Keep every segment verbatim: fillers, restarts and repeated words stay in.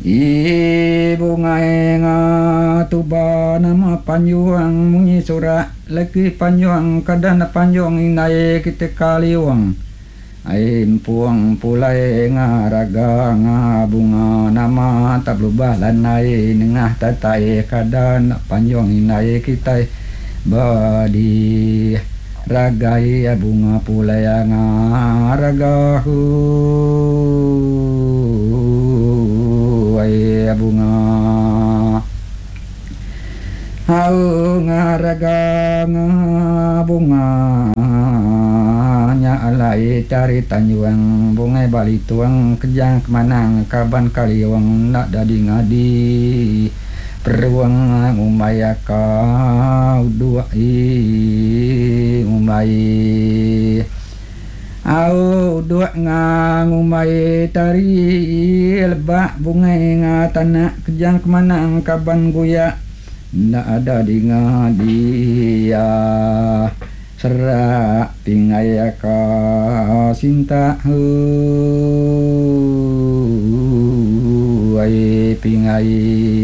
I bungai nga tuba nama panjuang munyi surak lagi panjuang kadana panjuang inai kita kaliwang ai puang pulai nga raga nga bunga nama tak berubah lanai nengah tatai kadana panjuang inai kita badi ragai bunga pulai nga raga hu ai bunga au nga raga nga bunga nya alai cari tanjuang bungai bali tuang kejang kemanang kaban kaliwang nak dadi ngadi peruang ngumaya kau dua i ngumai au dua nga ngumai tari lebak bungai nga tanah kejang kemanang kaban guya nak ada di ngadi ya serak pingai ka sinta hu ai pingai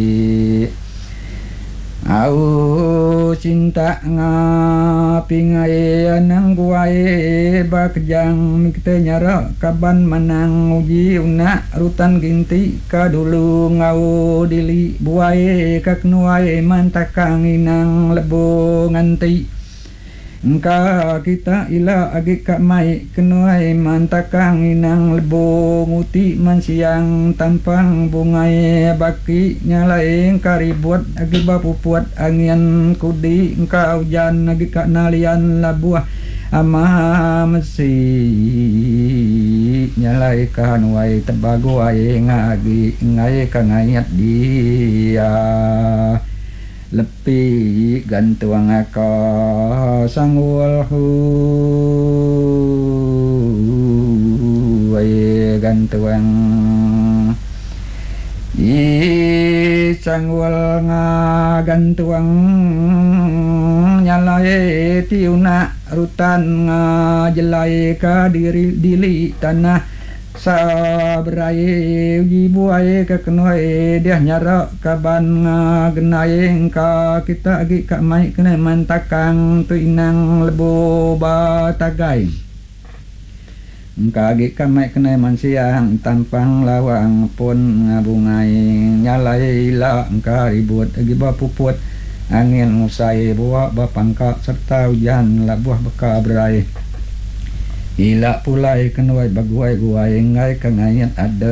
au cinta nga pingai anang guai bakjang kita nyara kaban manang uji una rutan ginti ka dulu ngau dili buai kak nuai mantakang inang lebo nganti engka kita ila agi kak mai kenuai mantakang inang lebo nguti man siang tampang bungai baki nyalaing karibuat agi bapupuat angin kudi engka hujan agi kak nalian labuah ama mesi nyalai kanuai tebago ai ngagi ngai kangayat dia lepi gantuang ako sangwal hu ay gantuang i sangwal nga gantuang nyalai tiuna rutan nga jelai ka diri dili tanah sa berai uji buai ke kenuai dia nyara kaban nga genai ka kita agi kak mai kena mantakang tu inang lebo batagai engka agi kak mai kena man siang tampang lawang pun ngabungai nyalai la engka ribut agi bapuput angin usai buah bapangka serta hujan labuah beka berai ila pulai kenuai baguai guai ngai kangayat ada